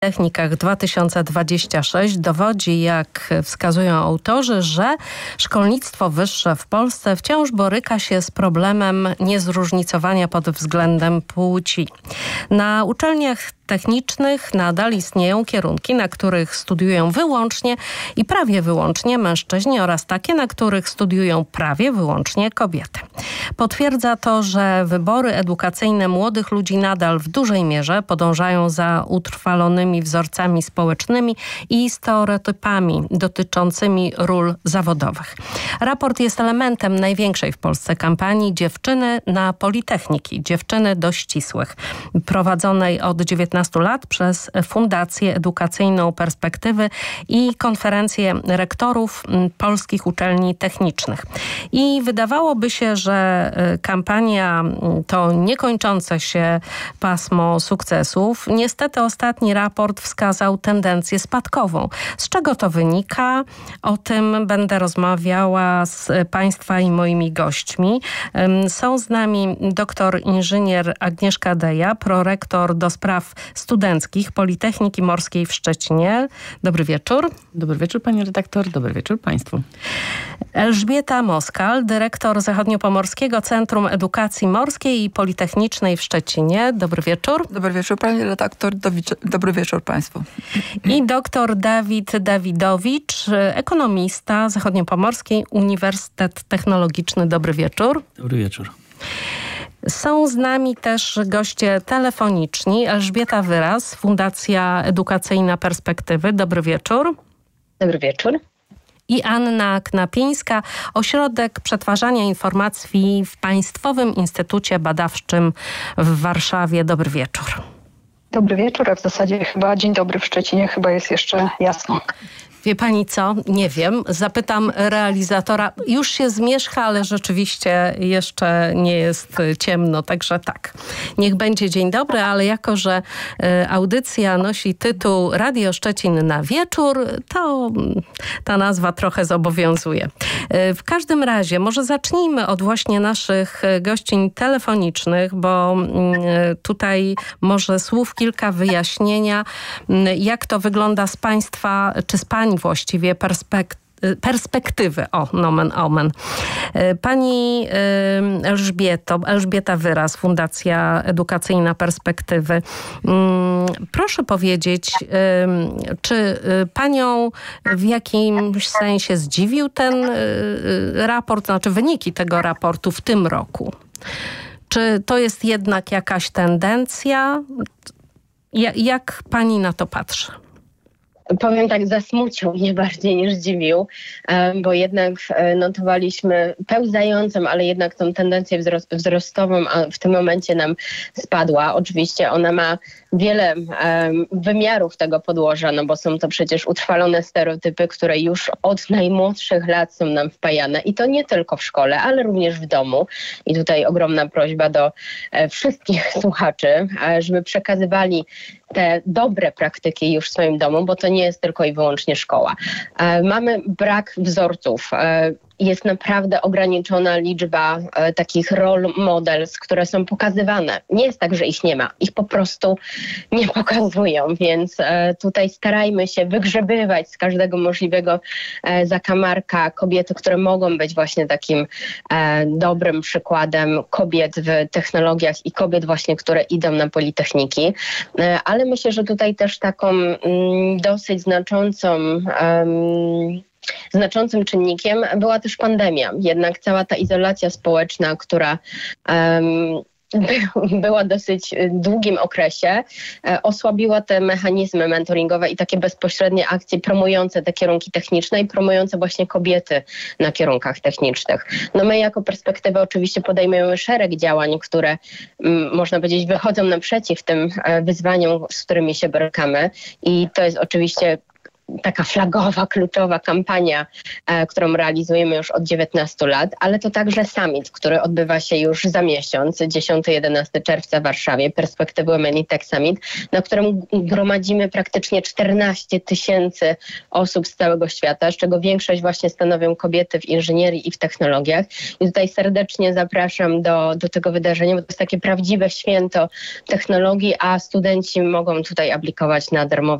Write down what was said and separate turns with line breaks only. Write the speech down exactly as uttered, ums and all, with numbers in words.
Technikach dwa tysiące dwudziesty szósty dowodzi, jak wskazują autorzy, że szkolnictwo wyższe w Polsce wciąż boryka się z problemem niezróżnicowania pod względem płci. Na uczelniach technicznych nadal istnieją kierunki, na których studiują wyłącznie i prawie wyłącznie mężczyźni oraz takie, na których studiują prawie wyłącznie kobiety. Potwierdza to, że wybory edukacyjne młodych ludzi nadal w dużej mierze podążają za utrwalonymi wzorcami społecznymi i stereotypami dotyczącymi ról zawodowych. Raport jest elementem największej w Polsce kampanii Dziewczyny na Politechniki, Dziewczyny do ścisłych, prowadzonej od dziewiętnastu lat przez Fundację Edukacyjną Perspektywy i Konferencję Rektorów Polskich Uczelni Technicznych. I wydawałoby się, że kampania to niekończące się pasmo sukcesów. Niestety ostatni raport wskazał tendencję spadkową. Z czego to wynika? O tym będę rozmawiała z Państwa i moimi gośćmi. Są z nami doktor inżynier Agnieszka Deja, prorektor do spraw studenckich Politechniki Morskiej w Szczecinie. Dobry wieczór.
Dobry wieczór, pani redaktor. Dobry wieczór państwu.
Elżbieta Moskal, dyrektor Zachodniopomorskiego Centrum Edukacji Morskiej i Politechnicznej w Szczecinie. Dobry wieczór.
Dobry wieczór, pani redaktor. Dobry wieczór państwu.
I doktor Dawid Dawidowicz, ekonomista, Zachodniopomorski Uniwersytet Technologiczny. Dobry wieczór.
Dobry wieczór.
Są z nami też goście telefoniczni. Elżbieta Wyraz, Fundacja Edukacyjna Perspektywy. Dobry wieczór.
Dobry wieczór.
I Anna Knapińska, Ośrodek Przetwarzania Informacji w Państwowym Instytucie Badawczym w Warszawie. Dobry wieczór.
Dobry wieczór, a w zasadzie chyba dzień dobry w Szczecinie, chyba jest jeszcze jasno.
Wie pani co? Nie wiem. Zapytam realizatora. Już się zmierzcha, ale rzeczywiście jeszcze nie jest ciemno, także tak. Niech będzie dzień dobry, ale jako, że audycja nosi tytuł Radio Szczecin na wieczór, to ta nazwa trochę zobowiązuje. W każdym razie może zacznijmy od właśnie naszych gościń telefonicznych, bo tutaj może słów kilka wyjaśnienia, jak to wygląda z państwa, czy z pani właściwie perspektywy. Perspektywy. O, nomen omen. Pani Elżbieto, Elżbieta Wyraz, Fundacja Edukacyjna Perspektywy. Proszę powiedzieć, czy panią w jakimś sensie zdziwił ten raport, znaczy wyniki tego raportu w tym roku? Czy to jest jednak jakaś tendencja? Jak pani na to patrzy?
Powiem tak, zasmucił mnie bardziej niż zdziwił, bo jednak notowaliśmy pełzającą, ale jednak tą tendencję wzrostową, a w tym momencie nam spadła. Oczywiście ona ma wiele um, wymiarów tego podłoża, no bo są to przecież utrwalone stereotypy, które już od najmłodszych lat są nam wpajane i to nie tylko w szkole, ale również w domu. I tutaj ogromna prośba do e, wszystkich słuchaczy, e, żeby przekazywali te dobre praktyki już w swoim domu, bo to nie jest tylko i wyłącznie szkoła. E, mamy brak wzorców. E, Jest naprawdę ograniczona liczba e, takich role models, które są pokazywane. Nie jest tak, że ich nie ma. Ich po prostu nie pokazują, więc e, tutaj starajmy się wygrzebywać z każdego możliwego e, zakamarka kobiety, które mogą być właśnie takim e, dobrym przykładem kobiet w technologiach i kobiet właśnie, które idą na politechniki. E, ale myślę, że tutaj też taką mm, dosyć znaczącą um, Znaczącym czynnikiem była też pandemia. Jednak cała ta izolacja społeczna, która um, by, była dosyć długim okresie, e, osłabiła te mechanizmy mentoringowe i takie bezpośrednie akcje promujące te kierunki techniczne i promujące właśnie kobiety na kierunkach technicznych. No my jako Perspektywę oczywiście podejmujemy szereg działań, które m, można powiedzieć wychodzą naprzeciw tym e, wyzwaniom, z którymi się borykamy i to jest oczywiście taka flagowa, kluczowa kampania, e, którą realizujemy już od dziewiętnastu lat, ale to także summit, który odbywa się już za miesiąc, dziesiątego jedenastego czerwca w Warszawie, Perspektywy Women in Tech Summit, na którym gromadzimy praktycznie czternaście tysięcy osób z całego świata, z czego większość właśnie stanowią kobiety w inżynierii i w technologiach. I tutaj serdecznie zapraszam do, do tego wydarzenia, bo to jest takie prawdziwe święto technologii, a studenci mogą tutaj aplikować na darmowe